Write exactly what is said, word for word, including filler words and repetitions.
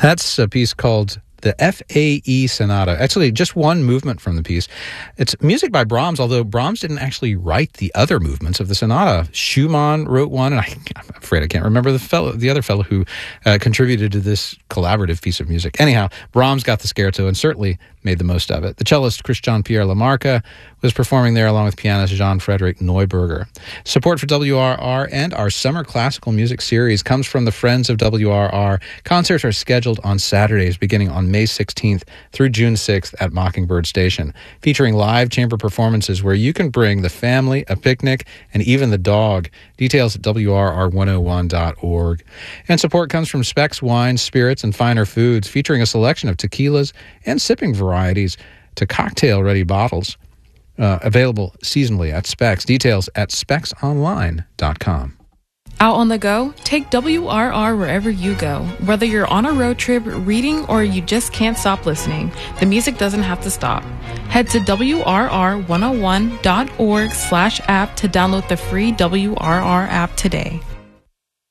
That's a piece called the F A E Sonata. Actually, just one movement from the piece. It's music by Brahms, although Brahms didn't actually write the other movements of the sonata. Schumann wrote one, and I, I'm afraid I can't remember the fellow, the other fellow who uh, contributed to this collaborative piece of music. Anyhow, Brahms got the scherzo and certainly made the most of it. The cellist Christian Pierre Lamarca was performing there along with pianist Jean-Frédéric Neuberger. Support for W R R and our summer classical music series comes from the Friends of W R R. Concerts are scheduled on Saturdays beginning on May sixteenth through June sixth at Mockingbird Station, featuring live chamber performances where you can bring the family, a picnic, and even the dog. Details at W R R one oh one dot org. And support comes from Specs Wines, Spirits, and Finer Foods, featuring a selection of tequilas and sipping varieties to cocktail-ready bottles. Uh, available seasonally at Specs. Details at specs online dot com. Out on the go? Take W R R wherever you go. Whether you're on a road trip, reading, or you just can't stop listening, the music doesn't have to stop. Head to W R R one oh one dot org slash app to download the free W R R app today.